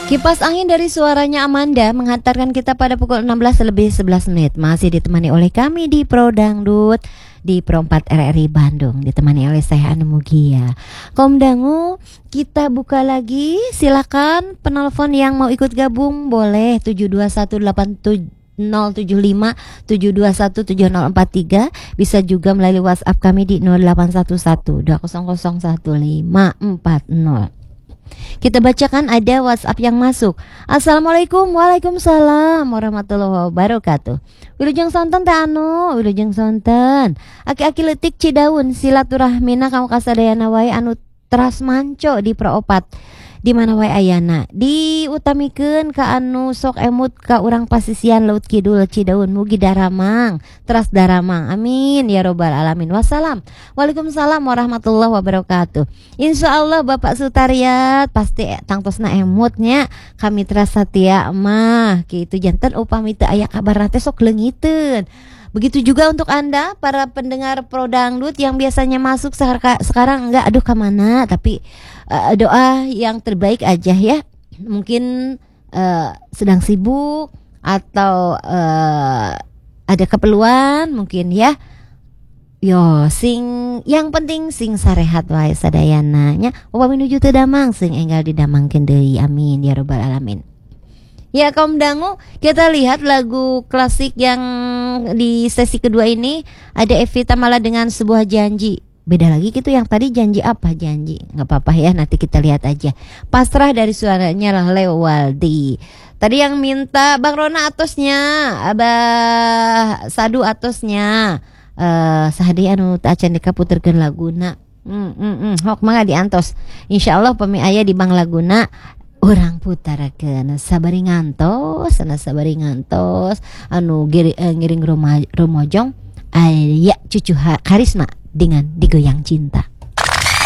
Kipas angin dari suaranya Amanda menghantarkan kita pada pukul 16:11 masih ditemani oleh kami di Pro Dangdut di Pro 4 RRI Bandung, ditemani oleh saya Anu Mugia. Kaum dangu, kita buka lagi, silakan penelpon yang mau ikut gabung boleh 72187 7217043, bisa juga melalui WhatsApp kami di 081120011540. Kita bacakan ada WhatsApp yang masuk. Assalamualaikum, waalaikumsalam warahmatullahi wabarakatuh. Wilujeng sonten teh anu, wilujeng sonten. Aki-aki letik Cidaun silaturahmina kamu kasadayana wae anu teras manco di Proopat. Di mana wae ayana diutamikeun ka anu sok emut ka urang pasisian Laut Kidul Cidaun mugi daramang teras daramang amin ya robbal alamin. Wassalam. Waalaikumsalam warahmatullahi wabarakatuh. Insyaallah Bapak Sutariat pasti tangtosna emutnya kami teras satia mah kitu janten upami teu aya kabar teh sok leungiteun. Begitu juga untuk Anda para pendengar Pro Dangdut yang biasanya masuk sekarang enggak aduh kemana, tapi doa yang terbaik aja ya. Mungkin sedang sibuk atau ada keperluan mungkin ya. Yo sing yang penting sing sarehat wae sadayana nya upami nuju teu damang sing enggal didamangkeun deui amin ya robbal alamin. Ya kaum dangu, kita lihat lagu klasik yang di sesi kedua ini ada Evita Mala dengan Sebuah Janji. Beda lagi gitu, yang tadi janji apa janji? Nggak apa-apa ya, nanti kita lihat aja. Pasrah dari suaranya lah Leo Waldi. Tadi yang minta Bang Rona atosnya, Abah Sadu atosnya. Sahadi anu acan dikaputerkeun laguna. Hok mangga diantos. Insyaallah pami aya di Bang Laguna. Orang putarakeun sabari ngantos anu ngiring rumojong aya cucu Karisma dengan Digoyang Cinta.